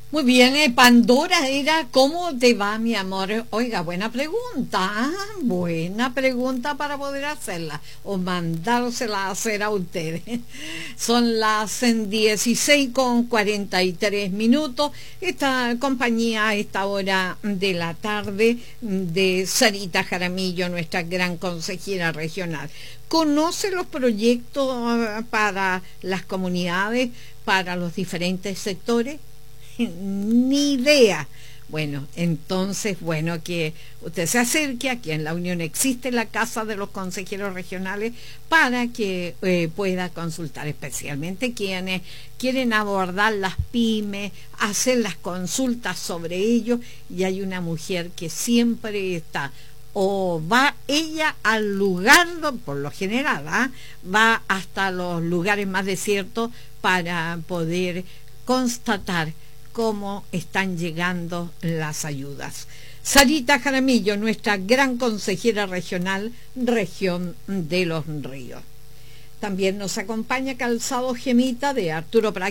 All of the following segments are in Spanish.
Muy bien, Pandora era, ¿cómo te va, mi amor? Oiga, buena pregunta, buena pregunta para poder hacerla o mandársela a hacer a ustedes. Son las 16:43. Esta compañía a esta hora de la tarde de Sarita Jaramillo, nuestra gran consejera regional. ¿Conoce los proyectos para las comunidades, para los diferentes sectores? Ni idea. Bueno, entonces, bueno, que usted se acerque. Aquí en la Unión existe la Casa de los Consejeros Regionales para que pueda consultar, especialmente quienes quieren abordar las pymes, hacer las consultas sobre ello, y hay una mujer que siempre está, o va ella al lugar, por lo general, va hasta los lugares más desiertos para poder constatar cómo están llegando las ayudas. Sarita Jaramillo, nuestra gran consejera regional, región de Los Ríos. También nos acompaña Calzado Gemita de Arturo Prat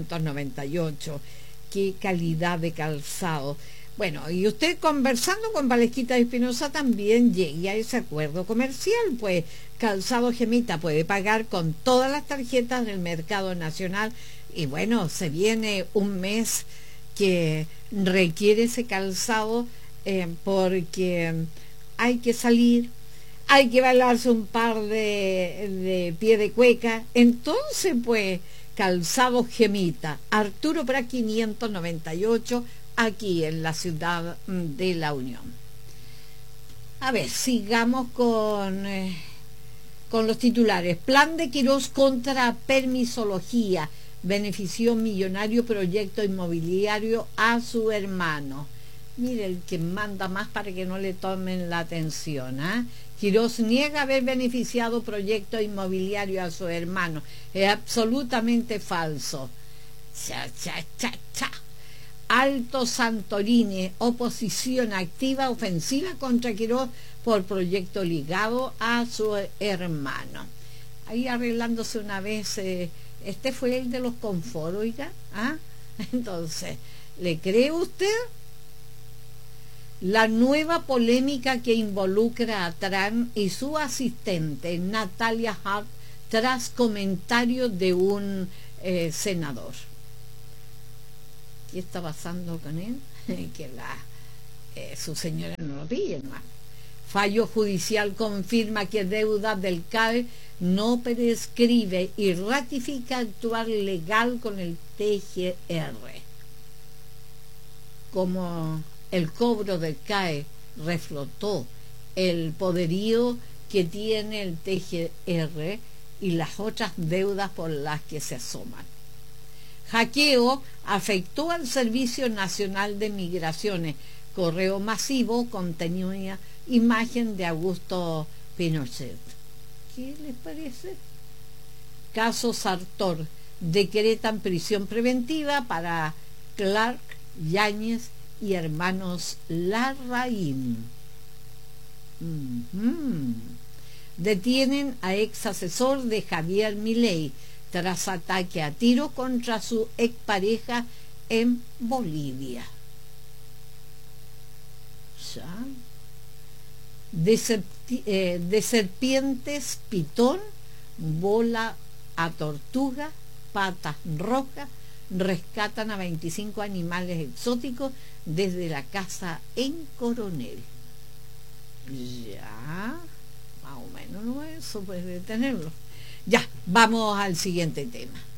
598. Qué calidad de calzado. Bueno, y usted conversando con Valesquita Espinosa también llegue a ese acuerdo comercial, pues Calzado Gemita puede pagar con todas las tarjetas del mercado nacional. Y bueno, se viene un mes que requiere ese calzado porque hay que salir, hay que bailarse un par de pie de cueca. Entonces, pues, Calzado Gemita, Arturo Prat 598, aquí en la ciudad de La Unión. A ver, sigamos con los titulares. Plan de Quirós contra permisología. Benefició millonario proyecto inmobiliario a su hermano. Mire, el que manda más para que no le tomen la atención. Quirós niega haber beneficiado proyecto inmobiliario a su hermano. Es absolutamente falso. Alto Santorini, oposición activa, ofensiva contra Quirós por proyecto ligado a su hermano. Ahí arreglándose una vez. Este fue el de los confort, oiga. Entonces, ¿le cree usted? La nueva polémica que involucra a Trump y su asistente Natalia Hart tras comentarios de un senador. ¿Qué está pasando con él? Que su señora no lo pille más. Fallo judicial confirma que deuda del CAE no prescribe y ratifica actuar legal con el TGR. Como el cobro del CAE reflotó el poderío que tiene el TGR y las otras deudas por las que se asoman. Hackeo afectó al Servicio Nacional de Migraciones. Correo masivo contenía imagen de Augusto Pinochet. ¿Qué les parece? Caso Sartor. Decretan prisión preventiva para Clark, Yáñez y hermanos Larraín. Detienen a ex asesor de Javier Milei tras ataque a tiro contra su expareja en Bolivia. Ya. De serpientes pitón, bola a tortuga, patas rojas, rescatan a 25 animales exóticos desde la casa en Coronel. Ya, más o menos, ¿no? Eso puede tenerlo. Ya, vamos al siguiente tema.